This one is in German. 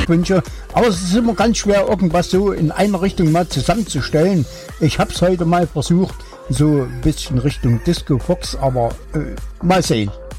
Musikwünsche, aber es ist immer ganz schwer, irgendwas so in einer Richtung mal zusammenzustellen. Ich habe es heute mal versucht, so ein bisschen Richtung Disco Fox, aber mal sehen.